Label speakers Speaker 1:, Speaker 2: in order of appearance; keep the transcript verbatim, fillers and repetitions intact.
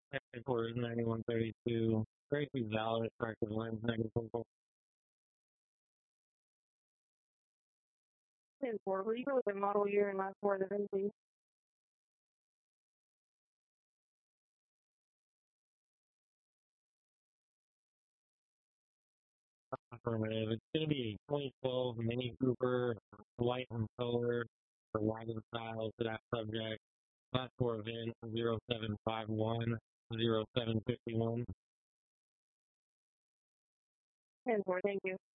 Speaker 1: Headquarters ninety-one thirty-two. Tracy valid, corrective lens, negative focal.
Speaker 2: ten four, will you go with the model year and last four of the V I N, please?
Speaker 1: Affirmative. It's going to be a twenty twelve Mini Cooper, white and color, for wagon style to that subject. Last four of V I N, zero seven five one, zero seven five one.
Speaker 2: ten four, thank you.